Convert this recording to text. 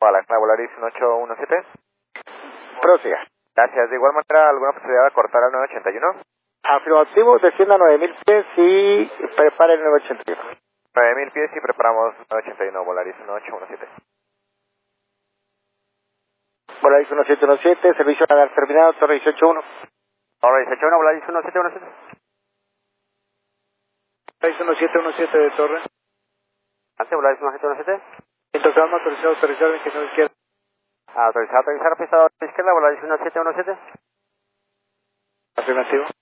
Para la Volaris 1817. Prosiga. Gracias. De igual manera, ¿alguna posibilidad de cortar al 981? Afirmativo, descienda a 9000 pies y prepare el 981. 9000 pies y preparamos 981, Volaris 1817. Volaris 1717, servicio radar terminado, Torre 181. Torre 181, Volaris 1717. Volaris 1717 de Torre. Ante Volaris 1717. Intercalma autorizado, aterrizar 29 izquierda. Autorizado, aterrizar, pista a la izquierda, Volaris 1717. Afirmativo.